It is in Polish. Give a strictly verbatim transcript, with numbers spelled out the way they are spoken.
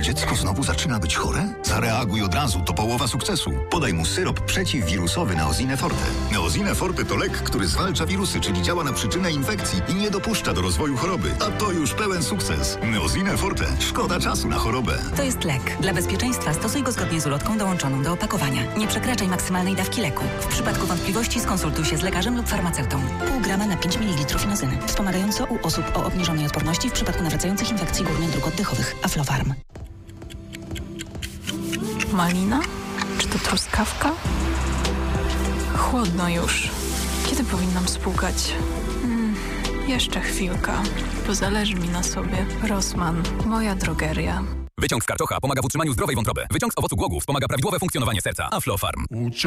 dziecko znowu zaczyna być chore? Zareaguj od razu, to połowa sukcesu. Podaj mu syrop przeciwwirusowy Neosine Forte. Neosine Forte to lek, który zwalcza wirusy, czyli działa na przyczynę infekcji i nie dopuszcza do rozwoju choroby. A to już pełen sukces. Neosine Forte. Szkoda czasu na chorobę. To jest lek. Dla bezpieczeństwa stosuj go zgodnie z ulotką dołączoną do opakowania. Nie przekraczaj maksymalnej dawki leku. W przypadku wątpliwości skonsultuj się z lekarzem lub farmaceutą. Pół grama na pięć mililitrów inozyny. Wspomagająco u osób o obniżonej odporności w przypadku nawracających infekcji górnych dróg oddechowych. Aflofarm. Malina? Czy to truskawka? Chłodno już. Kiedy powinnam spłukać? Hmm, jeszcze chwilka, bo zależy mi na sobie. Rossmann, moja drogeria. Wyciąg z karczocha pomaga w utrzymaniu zdrowej wątroby. Wyciąg z owocu głogów pomaga prawidłowe funkcjonowanie serca. Aflofarm.